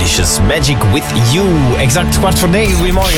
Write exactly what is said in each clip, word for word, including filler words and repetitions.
Delicious. Magic with You. Exact kwart voor negen. Goedemorgen.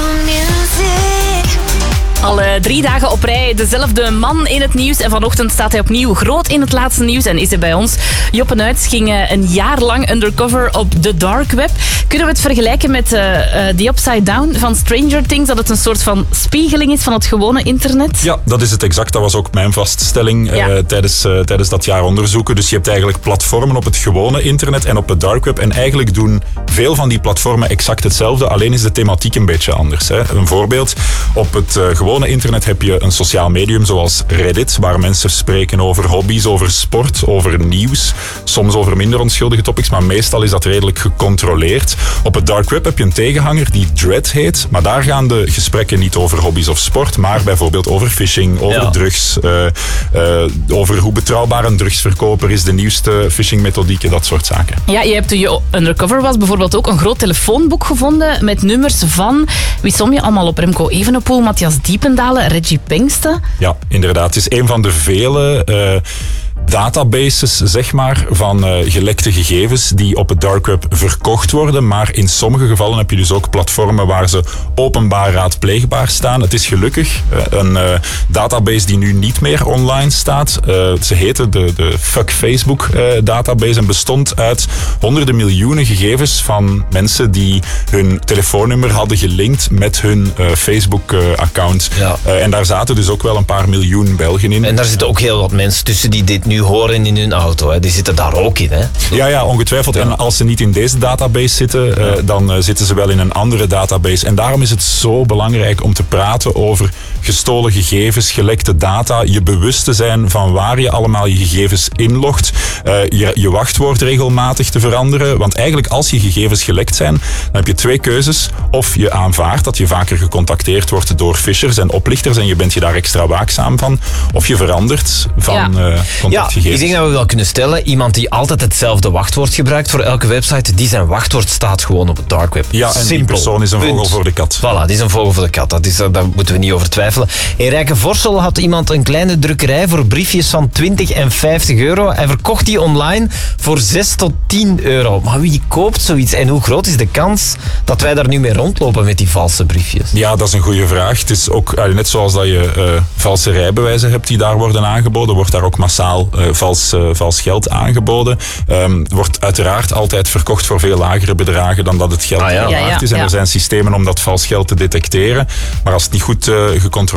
Al uh, drie dagen op rij dezelfde man in het nieuws. En vanochtend staat hij opnieuw groot in het laatste nieuws en is hij bij ons. Joppe Nuits ging uh, een jaar lang undercover op de dark web. Kunnen we het vergelijken met uh, uh, The Upside Down van Stranger Things? Dat het een soort van spiegeling is van het gewone internet? Ja, dat is het exact. Dat was ook mijn vaststelling ja. uh, tijdens, uh, tijdens dat jaar onderzoeken. Dus je hebt eigenlijk platformen op het gewone internet en op het dark web. En eigenlijk doen veel van die platformen exact hetzelfde. Alleen is de thematiek een beetje anders. Hè. Een voorbeeld. Op het uh, gewone internet heb je een sociaal medium zoals Reddit, waar mensen spreken over hobby's, over sport, over nieuws. Soms over minder onschuldige topics, maar meestal is dat redelijk gecontroleerd. Op het dark web heb je een tegenhanger die Dread heet, maar daar gaan de gesprekken niet over hobby's of sport, maar bijvoorbeeld over phishing, over ja. drugs, uh, uh, over hoe betrouwbaar een drugsverkoper is, de nieuwste phishingmethodieken, dat soort zaken. Ja, je hebt toen je undercover was bijvoorbeeld ook een groot telefoonboek gevonden met nummers van, wie som je allemaal op? Remco Evenepoel, Matthias Diependalen, Reggie Pinkster. Ja, inderdaad. Het is een van de vele uh, databases, zeg maar, van uh, gelekte gegevens die op het dark web verkocht worden. Maar in sommige gevallen heb je dus ook platformen waar ze openbaar raadpleegbaar staan. Het is gelukkig uh, een uh, database die nu niet meer online staat. Uh, ze heette de, de Fuck Facebook uh, database en bestond uit honderden miljoenen gegevens van mensen die hun telefoonnummer hadden gelinkt met hun uh, Facebook uh, account. Ja. Uh, en daar zaten dus ook wel een paar miljoen Belgen in. En daar zitten ook heel wat mensen tussen die dit nu horen in hun auto. Hè. Die zitten daar ook in. Hè. Ja, ja, ongetwijfeld. Ja. En als ze niet in deze database zitten, uh, dan uh, zitten ze wel in een andere database. En daarom is het zo belangrijk om te praten over gestolen gegevens, gelekte data, je bewust te zijn van waar je allemaal je gegevens inlogt, uh, je, je wachtwoord regelmatig te veranderen. Want eigenlijk als je gegevens gelekt zijn, dan heb je twee keuzes. Of je aanvaardt dat je vaker gecontacteerd wordt door phishers en oplichters en je bent je daar extra waakzaam van. Of je verandert van ja. uh, contactgegevens. Ja, ik denk dat we wel kunnen stellen, iemand die altijd hetzelfde wachtwoord gebruikt voor elke website, die zijn wachtwoord staat gewoon op het dark web. Ja, en Simpel. Die persoon is een Punt. vogel voor de kat. Voilà, die is een vogel voor de kat. Dat is, daar moeten we niet over twijfelen. In Rijkenvorsel had iemand een kleine drukkerij voor briefjes van twintig en vijftig euro. Hij verkocht die online voor zes tot tien euro. Maar wie koopt zoiets? En hoe groot is de kans dat wij daar nu mee rondlopen met die valse briefjes? Ja, dat is een goede vraag. Het is ook, net zoals dat je uh, valse rijbewijzen hebt die daar worden aangeboden, wordt daar ook massaal uh, vals, uh, vals geld aangeboden. Um, wordt uiteraard altijd verkocht voor veel lagere bedragen dan dat het geld ah, ja. waard is. En ja, ja. er zijn systemen om dat vals geld te detecteren. Maar als het niet goed uh, gecontroleerd